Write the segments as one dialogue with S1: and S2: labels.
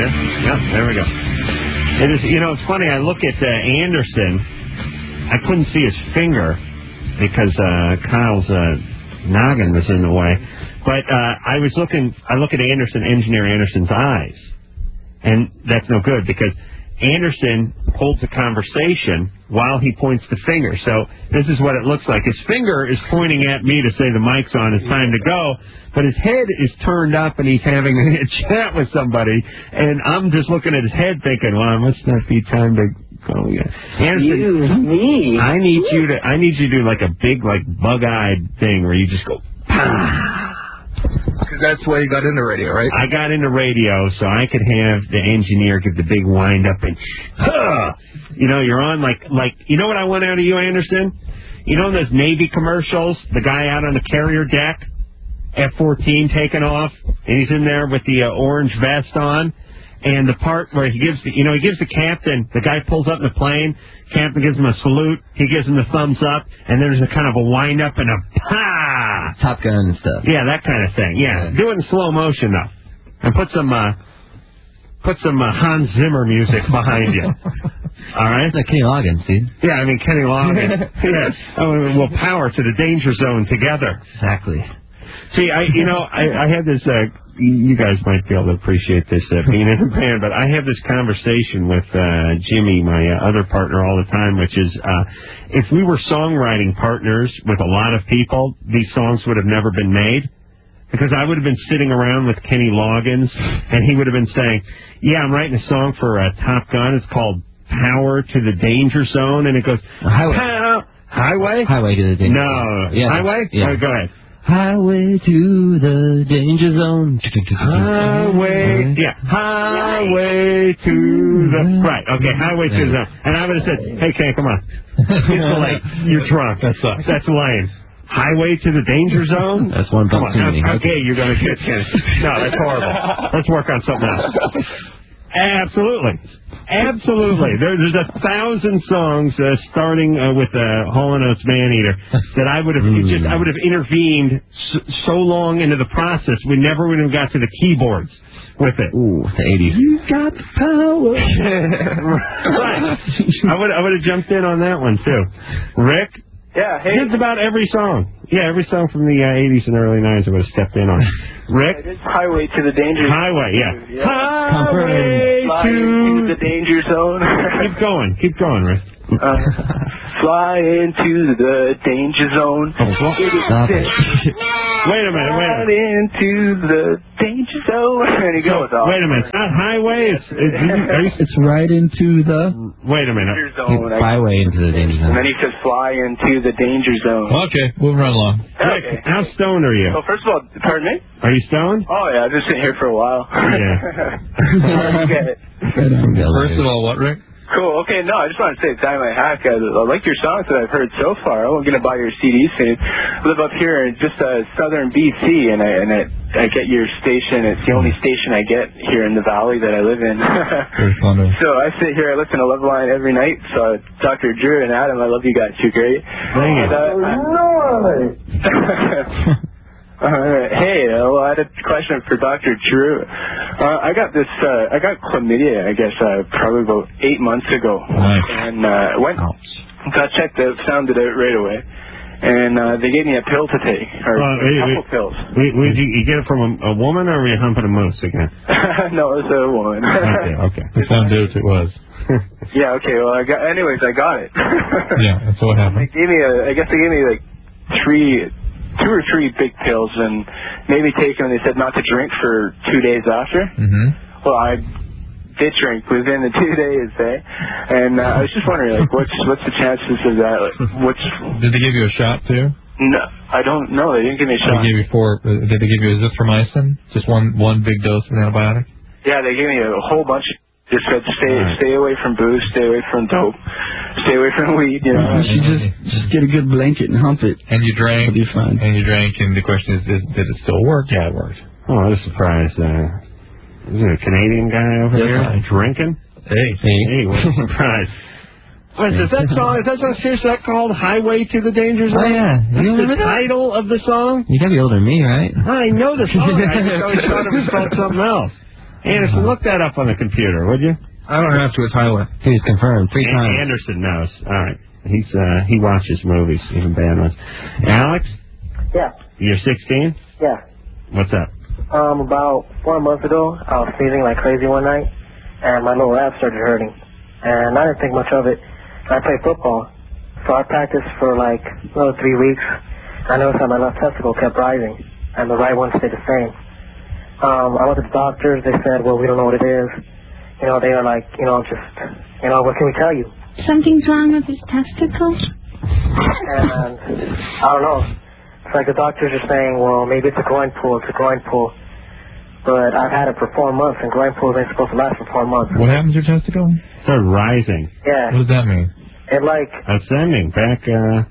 S1: Yeah, there we go. It is, it's funny. I look at Anderson. I couldn't see his finger because Kyle's noggin was in the way. But I look at Engineer Anderson's eyes, and that's no good because Anderson holds a conversation while he points the finger. So this is what it looks like. His finger is pointing at me to say the mic's on, it's time to go, but his head is turned up and he's having a chat with somebody, and I'm just looking at his head thinking, well, it must not be time to go yet. Anderson, I need you to do like a big, like, bug-eyed thing where you just go, pah!
S2: Because that's why you got into radio, right?
S1: I got into radio so I could have the engineer give the big wind up and, you're on like, you know what I want out of you, Anderson? You know in those Navy commercials, the guy out on the carrier deck, F-14 taking off, and he's in there with the orange vest on, and the part where he gives the captain, the guy pulls up in the plane, captain gives him a salute, he gives him the thumbs up, and there's a kind of a wind up and a pa!
S3: Top Gun and stuff.
S1: Yeah, that kind of thing. Yeah, do it in slow motion though, and put some Hans Zimmer music behind you. All right,
S3: like Kenny Loggins, dude.
S1: Yeah, I mean Kenny Loggins. Yeah, we'll power to the danger zone together.
S3: Exactly.
S1: See, I had this. You guys might be able to appreciate this being in a band, but I have this conversation with Jimmy, my other partner, all the time, which is if we were songwriting partners with a lot of people, these songs would have never been made. Because I would have been sitting around with Kenny Loggins, and he would have been saying, yeah, I'm writing a song for Top Gun. It's called Power to the Danger Zone, and it goes, Highway?
S3: Highway to the Danger Zone.
S1: No.
S3: Yeah.
S1: Highway?
S3: Yeah.
S1: Oh, go ahead.
S3: Highway to the danger zone.
S1: Highway, yeah, highway to the, right, okay, highway to the zone. And I would have said, hey, Ken, come on. It's late. You're drunk. That sucks. That's lame. Highway to the danger zone?
S3: That's one
S1: Come on.
S3: too many.
S1: Okay, you're going to get Ken. No, that's horrible. Let's work on something else. Absolutely. There's 1,000 songs starting with Hall & Oates Maneater that I would have intervened so long into the process we never would have got to the keyboards with it.
S3: Ooh, the 80s.
S1: You got the power. Right. I would have jumped in on that one too. Rick?
S4: Yeah, hey.
S1: Just about every song. Yeah, every song from the 80s and early 90s I would have stepped in on. Rick?
S4: It is Highway to the Danger Zone.
S1: Highway, yeah.
S4: Highway to the Danger Zone.
S1: Keep going, Rick.
S4: Fly into the danger zone.
S3: Stop it.
S1: Wait a minute.
S4: Fly into the danger zone. And he goes off.
S1: Wait a minute. It's not highway.
S3: It's right into the...
S1: Wait a minute.
S4: Danger zone.
S3: Byway into the danger zone.
S4: And then he says fly into the danger zone.
S5: Okay, moving right along.
S1: Rick, how stoned are you?
S4: Well, first of all, pardon me?
S1: Are you stoned?
S4: Oh, yeah, I've been sitting here for a while.
S1: Yeah.
S4: Okay.
S5: First of all, what, Rick?
S4: Cool. Okay, no, I just want to say, Dynamite Hack, I like your songs that I've heard so far. I'm going to buy your CD soon. I live up here in just southern BC, and I get your station. It's the only station I get here in the valley that I live in. So I sit here, I listen to Love Line every night. So Dr. Drew and Adam, I love you guys. You're great. Hey, well, I had a question for Dr. Drew. I got chlamydia, I guess, probably about 8 months ago.
S5: Nice.
S4: And got checked out, found it out right away. And they gave me a pill to take, or a couple pills.
S1: You get it from a woman, or were you humping a moose again?
S4: No, it was a woman.
S1: Okay.
S5: We found out it was.
S4: Yeah, okay, well, I got it.
S5: Yeah, that's what happened.
S4: They gave me like two or three big pills, and maybe take them. They said not to drink for 2 days after.
S5: Mm-hmm.
S4: Well, I did drink within the 2 days, and I was just wondering, like, what's the chances of that? Like,
S5: Did they give you a shot too?
S4: No, I don't know. They didn't give me a shot.
S5: Did they give you azithromycin? Just one big dose of an antibiotic?
S4: Yeah, they gave me a whole bunch. Just said stay away from booze, stay away from dope, stay away from weed. You know.
S3: You should just get a good blanket and hump it.
S5: And you drank.
S3: It'll be fine.
S5: And you drank, and the question is, did it still work?
S1: Yeah, it worked. Oh, I was surprised. Is there a Canadian guy over there drinking? Hey, what a surprise. What is that song? Is that song seriously called Highway to the Danger Zone?
S3: Oh, yeah.
S1: That's the title of the song?
S3: You gotta be older than me, right?
S1: I know the song. I just always thought it was called something else. Anderson, look that up on the computer, would you?
S2: I don't have to. It's highlight.
S3: He's confirmed 3 times.
S1: Anderson knows. All right. He watches movies, even bad ones. Alex?
S6: Yeah.
S1: You're 16?
S6: Yeah.
S1: What's up?
S6: About 4 months ago, I was sneezing like crazy one night, and my lower abs started hurting. And I didn't think much of it. I played football, so I practiced for like 3 weeks. I noticed that my left testicle kept rising, and the right one stayed the same. I went to the doctors. They said, well, we don't know what it is. They are like, what can we tell you?
S7: Something's wrong with his testicles?
S6: And I don't know. It's like the doctors are saying, well, maybe it's a groin pull. But I've had it for 4 months, and groin pulls ain't supposed to last for 4 months.
S5: What happens to your testicle?
S1: They're rising.
S6: Yeah.
S5: What does that mean?
S6: It like...
S1: Ascending. Back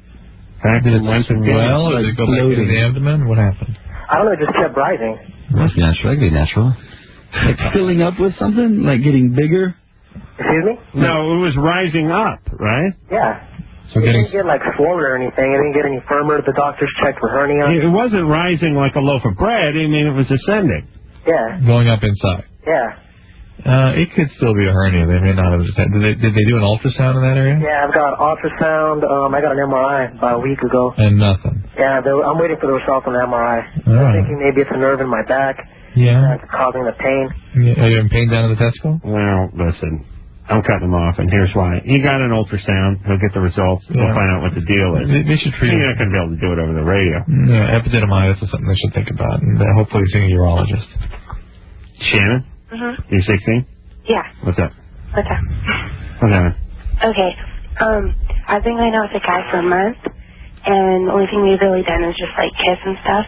S5: did it swell, or did it go back into the abdomen? What happened?
S6: I don't know, it just kept rising.
S3: That's natural. That'd be natural. Like filling up with something? Like getting bigger?
S6: Excuse me?
S1: No, it was rising up, right?
S6: Yeah.
S5: So
S6: it didn't get like swollen or anything. It didn't get any firmer. The doctors checked for hernia.
S1: It wasn't rising like a loaf of bread. I mean, it was ascending.
S6: Yeah.
S5: Going up inside.
S6: Yeah.
S5: It could still be a hernia. They may not have understand. Did they do an ultrasound in that area?
S6: Yeah, I've got ultrasound. I got an MRI about a week ago.
S5: And nothing.
S6: Yeah, I'm waiting for the results on the MRI.
S5: All right.
S6: I'm thinking maybe it's a nerve in my back.
S5: Yeah.
S6: That's causing the pain.
S5: Yeah. Are you in pain down in the testicle?
S1: Well, listen, I'm cutting him off, and here's why. He got an ultrasound. He'll get the results.
S5: Yeah.
S1: We'll find out what the deal is.
S5: They should treat
S1: You're
S5: him.
S1: not going to be able to do it over the radio.
S5: Yeah, epididymitis is something they should think about, and hopefully see a urologist.
S1: Shannon?
S7: Mm-hmm.
S1: You 16?
S7: Yeah.
S1: What's up?
S7: What's up?
S1: What's happening?
S7: Okay. I've been going out with a guy for a month, and the only thing we've really done is just like kiss and stuff.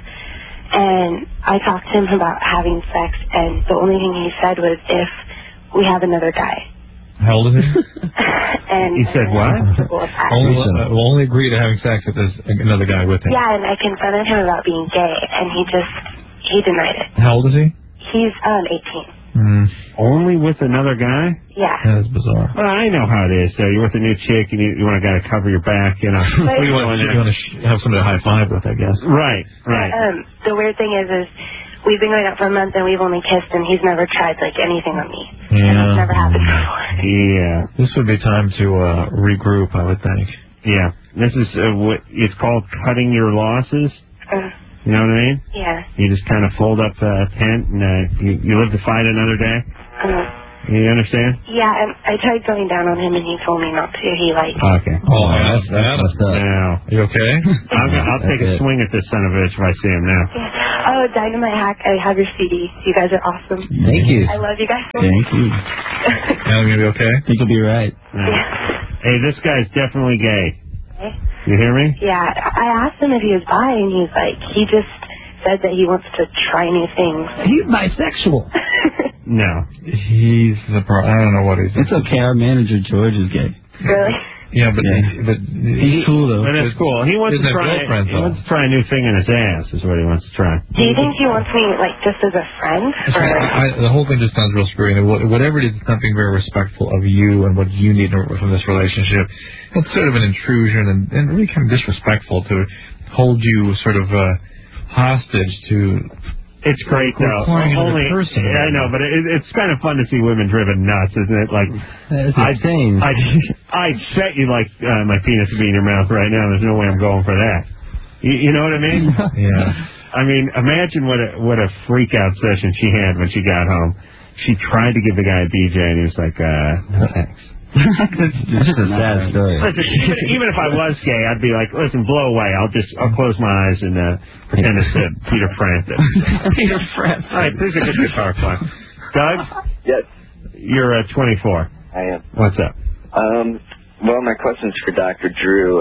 S7: And I talked to him about having sex, and the only thing he said was if we have another guy.
S5: How old is he?
S7: And
S1: He said what?
S5: We'll only agree to having sex if there's another guy with him.
S7: Yeah, and I confronted him about being gay, and he denied it.
S5: How old is he?
S7: He's 18.
S1: Only with another guy?
S7: Yeah.
S5: That's bizarre.
S1: Well, I know how it is. You're with a new chick, and you want a guy to cover your back, you know.
S7: But,
S5: you want to have somebody to high five with, I guess.
S1: Right.
S7: The weird thing is we've been going out for a month, and we've only kissed, and he's never tried like anything on me.
S5: Yeah.
S7: And it's never happened before.
S1: Yeah.
S5: This would be time to regroup, I would think.
S1: Yeah. This is what it's called cutting your losses. You know what I mean?
S7: Yeah.
S1: You just kind of fold up a tent, and you live to fight another day. You understand?
S7: Yeah, and I tried going down on him, and he told me not to. He like...
S1: Okay.
S5: Oh, that's
S3: messed up.
S1: Now.
S5: You okay?
S1: I'll take a swing at this son of a bitch if I see him now.
S7: Yeah. Oh, Dynamite Hack, I have your CD. You guys are awesome.
S3: Thank you.
S7: I love you guys so much.
S3: Thank you.
S5: Now you gonna be okay?
S3: Think you'll be right.
S7: Yeah.
S1: Hey, this guy's definitely gay.
S7: Okay.
S1: You hear me?
S7: Yeah, I asked him if he was bi, and he's like, he just said that he wants to try new things.
S3: He's bisexual.
S1: No.
S5: He's I don't know what he's...
S3: It's okay. Our manager, George, is gay.
S7: Really?
S5: Yeah, but
S3: He's cool, though.
S1: But it's cool. He wants to try a new thing in his ass is what he wants to try.
S7: Do you think he wants me, like, just as a friend?
S5: The whole thing just sounds real screwy. Whatever it is, it's something very respectful of you and what you need from this relationship. It's sort of an intrusion and really kind of disrespectful to hold you sort of hostage to...
S1: It's great, though. I know, but it's kind of fun to see women driven nuts, isn't it? Like,
S3: it's insane.
S1: I'd set you like my penis to be in your mouth right now. There's no way I'm going for that. You know what I mean?
S5: Yeah.
S1: I mean, imagine what a freak out session she had when she got home. She tried to give the guy a BJ, and he was like, no thanks.
S3: It's just a sad story.
S1: Listen, even if I was gay, I'd be like, listen, blow away. I'll close my eyes and pretend it's Peter Frampton.
S3: Peter Frampton.
S1: All right, please a good guitar player. Doug?
S4: Yes.
S1: You're 24.
S4: I am.
S1: What's up?
S4: Well, my question's for Dr. Drew.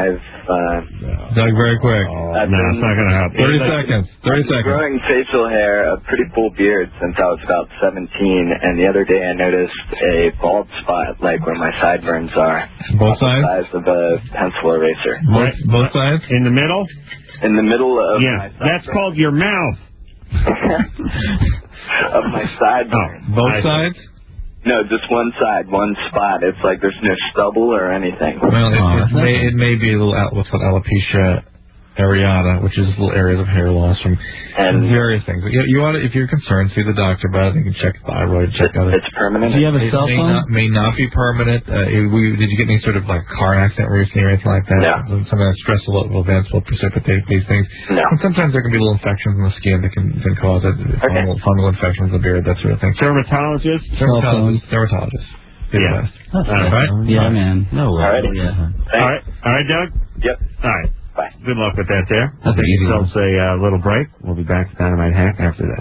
S5: Doug, very quick.
S1: No, it's not going to help.
S5: 30 seconds. 30 seconds.
S4: Growing facial hair, a pretty full beard since I was about 17, and the other day I noticed a bald spot, like where my sideburns are.
S5: Both sides?
S4: The size of a pencil eraser.
S5: Both sides?
S1: In the middle?
S4: In the middle of
S1: my that's called your mouth.
S4: of my sideburns.
S5: Both sides?
S4: No, just one side, one spot. It's like there's no stubble or anything.
S5: Well, it may be a little what's called alopecia areata, which is little areas of hair loss from various things. You ought to, if you're concerned, see the doctor about it. You can check thyroid, check out.
S8: It's permanent.
S3: Do you have a cell phone?
S5: May not be permanent. Did you get any sort of like car accident recently or anything like that?
S8: No.
S5: Some of that stressful events will precipitate these things.
S8: No.
S5: And sometimes there can be little infections in the skin that can cause it. Fungal infections of the beard, that sort of thing.
S1: Dermatologist?
S5: Dermatologist.
S1: Yeah.
S3: All
S1: right.
S3: Yeah, man. No way.
S8: Alrighty.
S1: All right, Doug?
S8: Yep.
S1: All right.
S8: Bye.
S1: Good luck with that there.
S3: That's an easy one.
S1: Let's a little break. We'll be back with Dynamite Hack after this.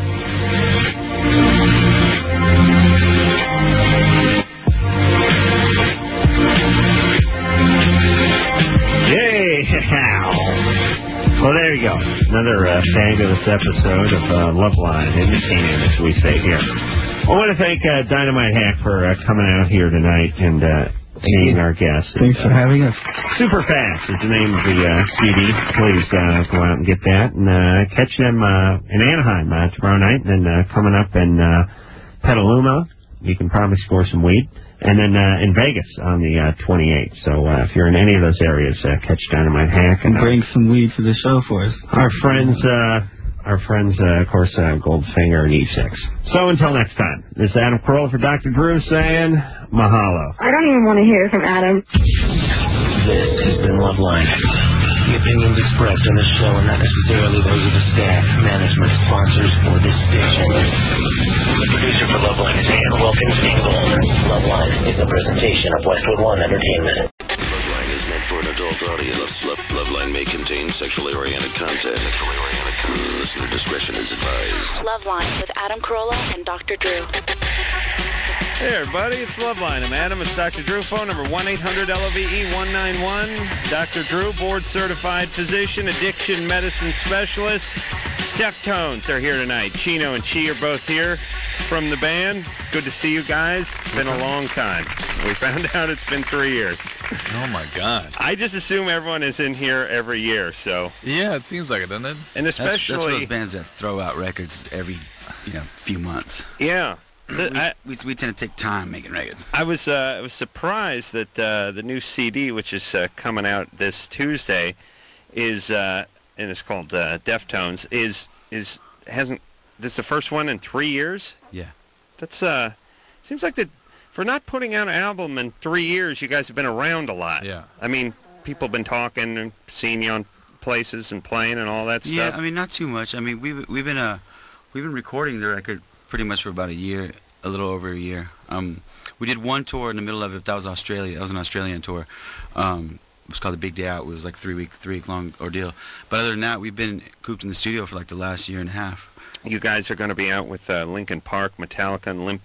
S1: Yay! Well, there you go. Another fabulous episode of Love Line Entertainment, as we say here. I want to thank Dynamite Hack for coming out here tonight and seeing our guests.
S3: Thanks for having us.
S1: Super Fast is the name of the CD. Please go out and get that. And catch them in Anaheim tomorrow night. And then coming up in Petaluma, you can probably score some weed. And then in Vegas on the 28th. So if you're in any of those areas, catch Dynamite Hack.
S3: And bring some weed to the show for us.
S1: Our friends, of course, Goldfinger and E6. So until next time, this is Adam Carolla for Dr. Drew saying mahalo.
S9: I don't even want to hear from Adam.
S10: This has been Loveline. The opinions expressed on this show are not necessarily those of the staff, management, sponsors, or this station. The producer for Loveline is Ann Wilkins Engel. Loveline is a presentation of Westwood One Entertainment.
S11: Loveline is meant for an adult audience. Loveline may contain sexually oriented content. Listener discretion is advised.
S12: Loveline with Adam Carolla and Dr. Drew.
S13: Hey everybody, it's Loveline. I'm Adam. It's Dr. Drew. Phone number 1-800-LOVE-191. Dr. Drew, board-certified physician, addiction medicine specialist. Deftones are here tonight. Chino and Chi are both here from the band. Good to see you guys. It's been a long time. We found out it's been 3 years.
S2: Oh my God.
S13: I just assume everyone is in here every year, so.
S2: Yeah, it seems like it, doesn't it?
S13: And especially.
S14: That's those bands that throw out records every few months.
S13: Yeah.
S14: We tend to take time making records.
S13: I was surprised that the new CD, which is coming out this Tuesday, is and it's called Deftones. This is the first one in 3 years.
S14: Yeah,
S13: that's seems like that for not putting out an album in 3 years. You guys have been around a lot.
S2: Yeah,
S13: I mean, people have been talking and seeing you on places and playing and all that stuff.
S14: Yeah, I mean, not too much. I mean, we've been recording the record pretty much for about a year, a little over a year. We did one tour in the middle of it. That was Australia. That was an Australian tour. It was called The Big Day Out. It was like 3 week long ordeal. But other than that, we've been cooped in the studio for like the last year and a half.
S13: You guys are going to be out with Linkin Park, Metallica, and Limp